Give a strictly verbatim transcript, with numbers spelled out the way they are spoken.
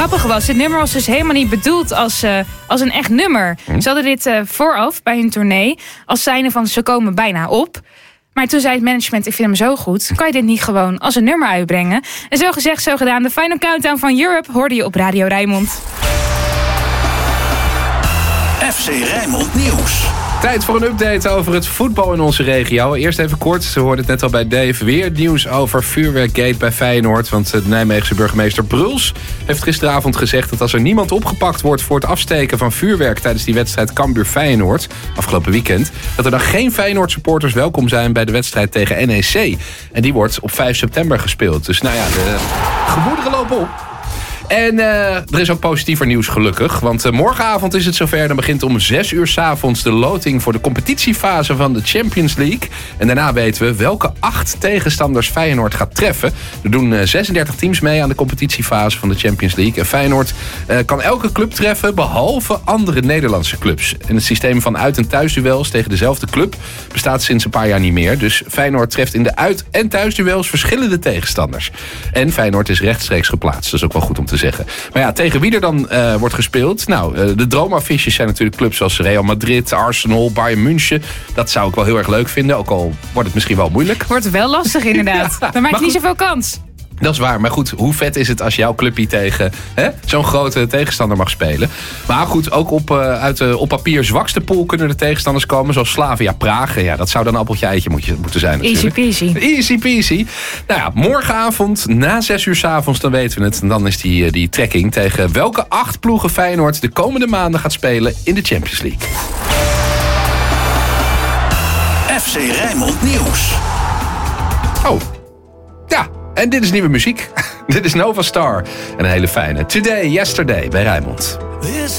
grappige was, dit nummer was dus helemaal niet bedoeld als, uh, als een echt nummer. Hm? Ze hadden dit uh, vooraf bij hun tournee als zijnde van ze komen bijna op. Maar toen zei het management, ik vind hem zo goed, kan je dit niet gewoon als een nummer uitbrengen? En zo gezegd, zo gedaan. De Final Countdown van Europe hoorde je op Radio Rijnmond. F C Rijnmond Nieuws. Tijd voor een update over het voetbal in onze regio. Eerst even kort, ze hoorden het net al bij Dave. Weer nieuws over vuurwerkgate bij Feyenoord. Want de Nijmeegse burgemeester Bruls heeft gisteravond gezegd dat als er niemand opgepakt wordt voor het afsteken van vuurwerk tijdens die wedstrijd Cambuur-Feyenoord afgelopen weekend, dat er dan geen Feyenoord-supporters welkom zijn bij de wedstrijd tegen N E C. En die wordt op vijf september gespeeld. Dus nou ja, de gemoederen lopen op. En uh, er is ook positiever nieuws gelukkig. Want uh, morgenavond is het zover. Dan begint om zes uur 's avonds de loting voor de competitiefase van de Champions League. En daarna weten we welke acht tegenstanders Feyenoord gaat treffen. Er doen uh, zesendertig teams mee aan de competitiefase van de Champions League. En Feyenoord uh, kan elke club treffen behalve andere Nederlandse clubs. En het systeem van uit- en thuisduels tegen dezelfde club bestaat sinds een paar jaar niet meer. Dus Feyenoord treft in de uit- en thuisduels verschillende tegenstanders. En Feyenoord is rechtstreeks geplaatst. Dat is ook wel goed om te zeggen. Maar ja, tegen wie er dan uh, wordt gespeeld? Nou, uh, de droomaffiches zijn natuurlijk clubs zoals Real Madrid, Arsenal, Bayern München. Dat zou ik wel heel erg leuk vinden, ook al wordt het misschien wel moeilijk. Wordt wel lastig inderdaad. ja, Dan maak je niet zoveel kans. Dat is waar, maar goed, hoe vet is het als jouw clubje tegen hè, zo'n grote tegenstander mag spelen? Maar goed, ook op, uh, uit de op papier zwakste pool kunnen er tegenstanders komen, zoals Slavia Praag. Ja, dat zou dan een appeltje eitje moet moeten zijn natuurlijk. Easy peasy. Easy peasy. Nou ja, morgenavond na zes uur 's avonds, dan weten we het. En dan is die, die trekking tegen welke acht ploegen Feyenoord de komende maanden gaat spelen in de Champions League. F C Rijnmond Nieuws. Oh, ja. En dit is nieuwe muziek. Dit is Nova Star. En een hele fijne Today, Yesterday bij Rijnmond.